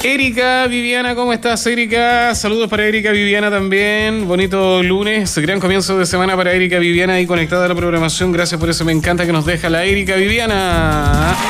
Erika Viviana, ¿cómo estás, Erika? Saludos para Erika Viviana también. Bonito lunes, gran comienzo de semana para Erika Viviana y conectada a la programación. Gracias por eso, me encanta que nos deja la Erika Viviana.